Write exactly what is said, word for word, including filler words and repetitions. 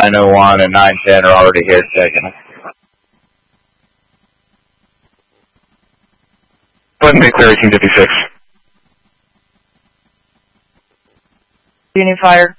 nine oh one and nine ten are already here checking it. Go ahead and make clear eighteen fifty-six. Union Fire.